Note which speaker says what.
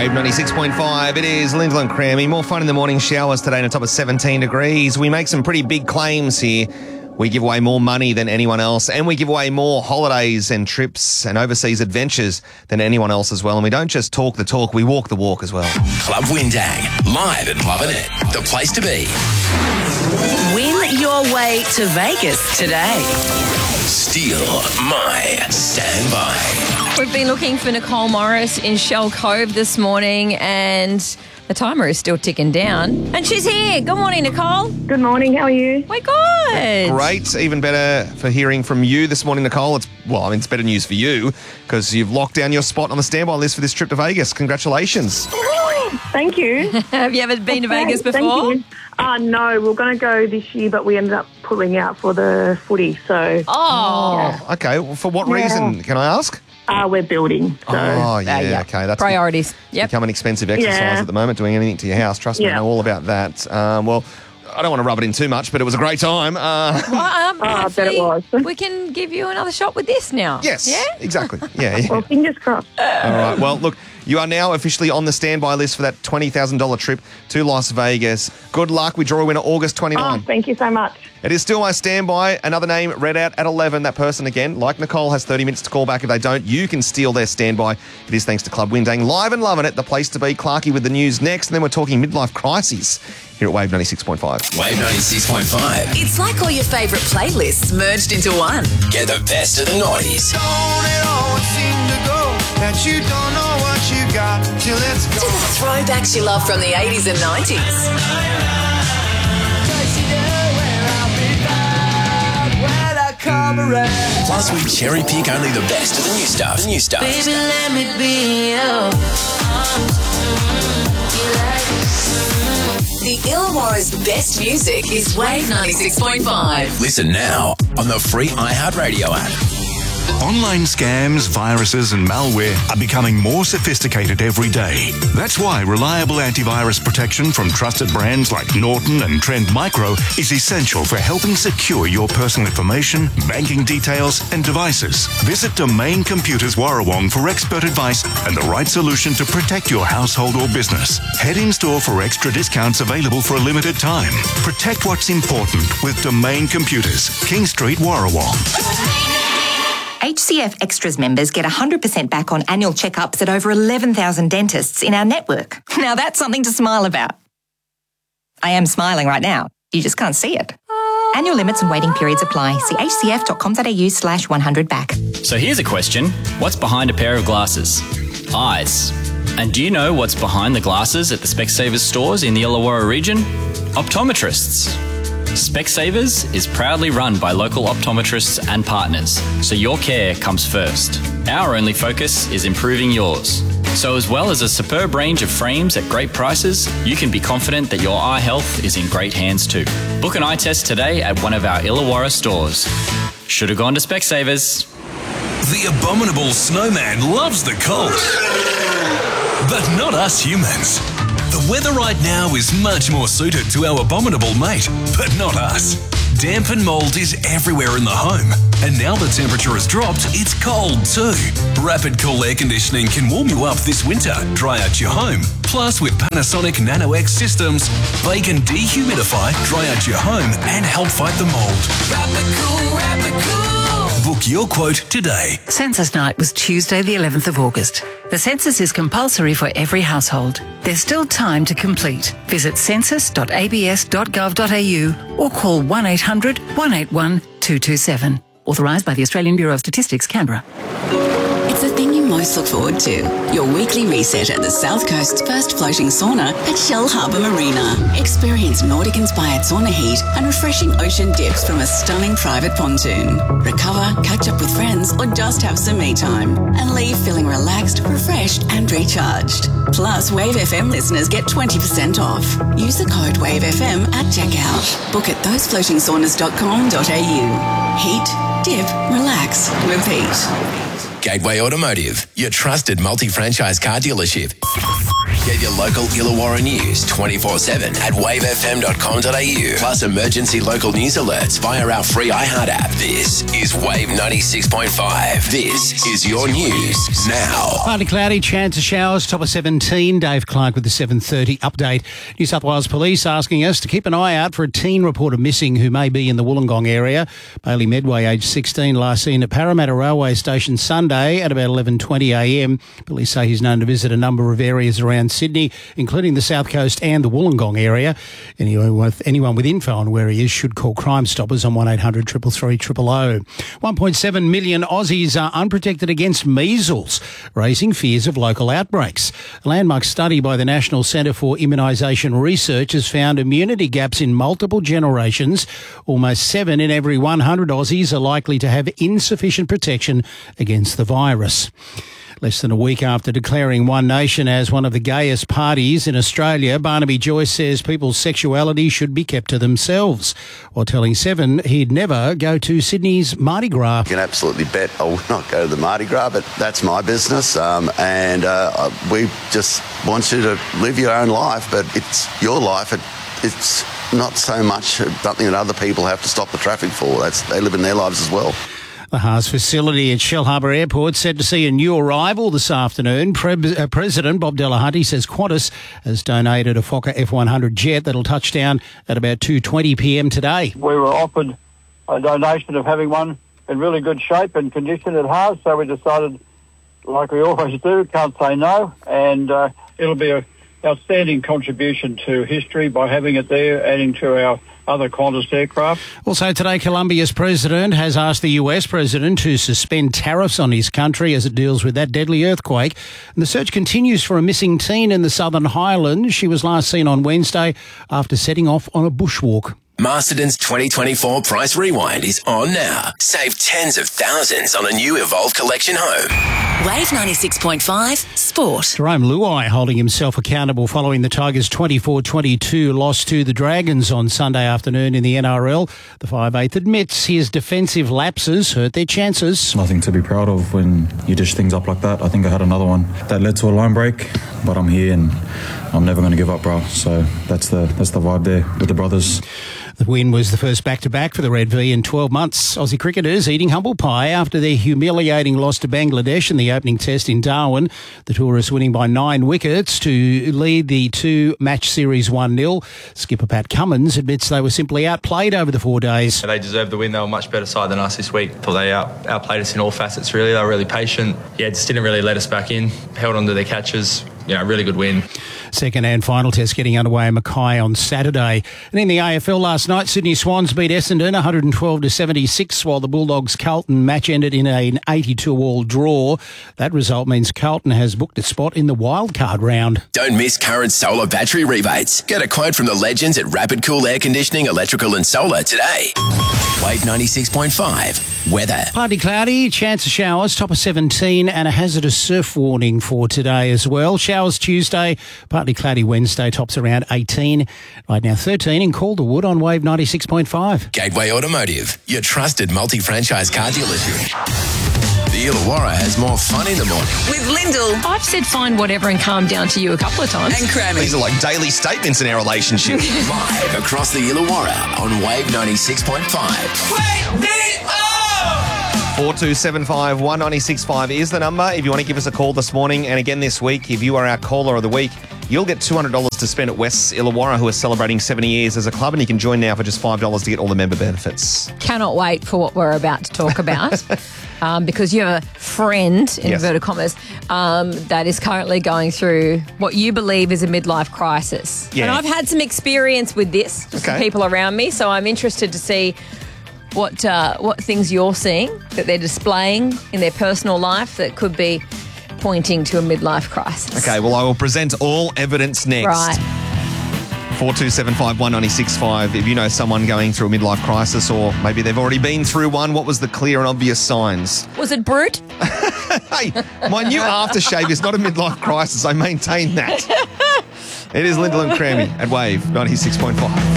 Speaker 1: Wave 96.5. It is Lyndall and Crammy. More fun in the morning showers today in a top of 17 degrees. We make some pretty big claims here. We give away more money than anyone else, and we give away more holidays and trips and overseas adventures than anyone else as well. And we don't just talk the talk, we walk the walk as well.
Speaker 2: Club Windang, live and loving it. The place to be.
Speaker 3: Win your way to Vegas today.
Speaker 2: Steal my standby.
Speaker 4: We've been looking for Nicole Morris in Shell Cove this morning, and the timer is still ticking down. And she's here. Good morning, Nicole.
Speaker 5: Good morning. How are you?
Speaker 4: We're good.
Speaker 1: Great. Even better for hearing from you this morning, Nicole. It's better news for you because you've locked down your spot on the standby list for this trip to Vegas. Congratulations.
Speaker 5: Thank you.
Speaker 4: Have you ever been to Vegas before?
Speaker 5: Thank you. No, we were going to go this year, but we ended up pulling out for the footy. So.
Speaker 1: Okay. Well, for what reason, can I ask?
Speaker 5: We're building. So.
Speaker 1: Okay. That's
Speaker 4: priorities. Yep.
Speaker 1: Become an expensive exercise at the moment, doing anything to your house. Trust me, I know all about that. I don't want to rub it in too much, but it was a great time.
Speaker 5: I bet it was.
Speaker 4: We can give you another shot with this now.
Speaker 1: Yes,
Speaker 4: yeah?
Speaker 1: exactly. Yeah.
Speaker 5: Well, fingers crossed.
Speaker 1: All right. Well, look, you are now officially on the standby list for that $20,000 trip to Las Vegas. Good luck. We draw a winner August 29.
Speaker 5: Thank you so much.
Speaker 1: It is still my standby. Another name read out at 11. That person, again, like Nicole, has 30 minutes to call back. If they don't, you can steal their standby. It is thanks to Club Windang. Live and loving it. The place to be. Clarkie with the news next. And then we're talking midlife crises here at Wave 96.5.
Speaker 2: Wave 96.5.
Speaker 3: It's like all your favourite playlists merged into one.
Speaker 2: Get the best of the noughties.
Speaker 6: Don't it always seem to go that you don't know what you got till it's
Speaker 3: To
Speaker 6: gone.
Speaker 3: the throwbacks you love from the 80s and 90s.
Speaker 2: Plus, we cherry pick only the best of the new stuff.
Speaker 3: Baby, let me be you. The Illawarra's best music is Wave 96.5.
Speaker 2: Listen now on the free iHeartRadio app.
Speaker 7: Online scams, viruses and malware are becoming more sophisticated every day. That's why reliable antivirus protection from trusted brands like Norton and Trend Micro is essential for helping secure your personal information, banking details and devices. Visit Domain Computers Warrawong for expert advice and the right solution to protect your household or business. Head in store for extra discounts available for a limited time. Protect what's important with Domain Computers, King Street, Warrawong.
Speaker 8: HCF Extras members get 100% back on annual checkups at over 11,000 dentists in our network. Now that's something to smile about. I am smiling right now. You just can't see it. Annual limits and waiting periods apply. See hcf.com.au/100back.
Speaker 9: So here's a question. What's behind a pair of glasses? Eyes. And do you know what's behind the glasses at the Specsavers stores in the Illawarra region? Optometrists. Specsavers is proudly run by local optometrists and partners, so your care comes first. Our only focus is improving yours. So as well as a superb range of frames at great prices, you can be confident that your eye health is in great hands too. Book an eye test today at one of our Illawarra stores. Should have gone to Specsavers.
Speaker 2: The abominable snowman loves the cold, but not us humans. The weather right now is much more suited to our abominable mate, but not us. Damp and mould is everywhere in the home, and now the temperature has dropped, it's cold too. Rapid Cool Air Conditioning can warm you up this winter, dry out your home. Plus, with Panasonic Nano-X systems, they can dehumidify, dry out your home, and help fight the mould. Rapid Cool, Rapid Cool. Book your quote today.
Speaker 10: Census night was Tuesday the 11th of August. The census is compulsory for every household. There's still time to complete. Visit census.abs.gov.au or call 1800 181 227. Authorised by the Australian Bureau of Statistics, Canberra.
Speaker 11: It's the thing you most look forward to. Your weekly reset at the South Coast's first floating sauna at Shell Harbour Marina. Experience Nordic-inspired sauna heat and refreshing ocean dips from a stunning private pontoon. Recover, catch up with friends, or just have some me time. And leave feeling relaxed, refreshed and recharged. Plus, Wave FM listeners get 20% off. Use the code WaveFM at checkout. Book at thosefloatingsaunas.com.au. Heat, dip, relax, repeat.
Speaker 2: Gateway Automotive, your trusted multi-franchise car dealership.
Speaker 12: Get your local Illawarra news 24/7 at wavefm.com.au. Plus emergency local news alerts via our free iHeart app. This is Wave 96.5. This is your news now.
Speaker 13: Partly cloudy, chance of showers, top of 17. Dave Clark with the 7:30 update. New South Wales Police asking us to keep an eye out for a teen reported missing who may be in the Wollongong area. Bailey Medway, aged 16, last seen at Parramatta Railway Station Sunday at about 11:20am. Police say he's known to visit a number of areas around Sydney, including the South Coast and the Wollongong area. Anyone with info on where he is should call Crime Stoppers on 1800 333 000. 1.7 million Aussies are unprotected against measles, raising fears of local outbreaks. A landmark study by the National Centre for Immunisation Research has found immunity gaps in multiple generations. Almost 7 in every 100 Aussies are likely to have insufficient protection against the virus. Less than a week after declaring One Nation as one of the gayest parties in Australia, Barnaby Joyce says people's sexuality should be kept to themselves, while telling Seven he'd never go to Sydney's Mardi Gras.
Speaker 14: You can absolutely bet I will not go to the Mardi Gras, but that's my business, and we just want you to live your own life, but it's your life. It's not so much something that other people have to stop the traffic for. They live in their lives as well.
Speaker 13: The Haas facility at Shell Harbour Airport said to see a new arrival this afternoon. President Bob Delahunty says Qantas has donated a Fokker F100 jet that'll touch down at about 2:20pm today.
Speaker 15: We were offered a donation of having one in really good shape and condition at Haas, so we decided, like we always do, can't say no, and it'll be an outstanding contribution to history by having it there, adding to our other Qantas aircraft.
Speaker 13: Also today, Colombia's president has asked the US president to suspend tariffs on his country as it deals with that deadly earthquake. And the search continues for a missing teen in the Southern Highlands. She was last seen on Wednesday after setting off on a bushwalk.
Speaker 12: Masterton's 2024 Price Rewind is on now. Save tens of thousands on a new Evolve Collection home.
Speaker 3: Wave 96.5 Sport.
Speaker 13: Jerome Luai holding himself accountable following the Tigers' 24-22 loss to the Dragons on Sunday afternoon in the NRL. The 5'8" admits his defensive lapses hurt their chances.
Speaker 16: Nothing to be proud of when you dish things up like that. I think I had another one that led to a line break, but I'm here and I'm never going to give up, bro. So that's the vibe there with the brothers.
Speaker 13: The win was the first back-to-back for the Red V in 12 months. Aussie cricketers eating humble pie after their humiliating loss to Bangladesh in the opening test in Darwin. The tourists winning by 9 wickets to lead the 2-match series 1-0. Skipper Pat Cummins admits they were simply outplayed over the 4 days.
Speaker 17: They deserved the win. They were a much better side than us this week. Thought they outplayed us in all facets, really. They were really patient. Yeah, just didn't really let us back in. Held on to their catches. Yeah, really good win.
Speaker 13: Second and final test getting underway in Mackay on Saturday. And in the AFL last night, Sydney Swans beat Essendon 112-76, while the Bulldogs' Carlton match ended in an 82-all draw. That result means Carlton has booked a spot in the wildcard round.
Speaker 12: Don't miss current solar battery rebates. Get a quote from the legends at Rapid Cool Air Conditioning, Electrical and Solar today. Wave 96.5 weather.
Speaker 13: Partly cloudy, chance of showers, top of 17, and a hazardous surf warning for today as well. Showers Tuesday, partly cloudy Wednesday, tops around 18. Right now 13 in Calderwood on Wave 96.5.
Speaker 12: Gateway Automotive, your trusted multi-franchise car dealership. The Illawarra has more fun in the morning.
Speaker 3: With Lyndall.
Speaker 4: I've said fine whatever and calm down to you a couple of times.
Speaker 3: And Crammy.
Speaker 1: These are like daily statements in our relationship.
Speaker 12: Live across the Illawarra on Wave 96.5.
Speaker 6: Wake me up!
Speaker 1: 4275 1965 is the number if you want to give us a call this morning. And again this week, if you are our caller of the week, you'll get $200 to spend at West's Illawarra, who are celebrating 70 years as a club, and you can join now for just $5 to get all the member benefits.
Speaker 4: Cannot wait for what we're about to talk about. Because you have a friend, in inverted commas, that is currently going through what you believe is a midlife crisis.
Speaker 1: Yeah.
Speaker 4: And I've had some experience with this, just from people around me, so I'm interested to see what things you're seeing that they're displaying in their personal life that could be pointing to a midlife crisis.
Speaker 1: Okay, well, I will present all evidence next.
Speaker 4: Right.
Speaker 1: 4275 1965. If you know someone going through a midlife crisis, or maybe they've already been through one, what was the clear and obvious signs?
Speaker 4: Was it brute?
Speaker 1: Hey, my new aftershave is not a midlife crisis. I maintain that. It is Lyndall and Crammy at Wave 96.5.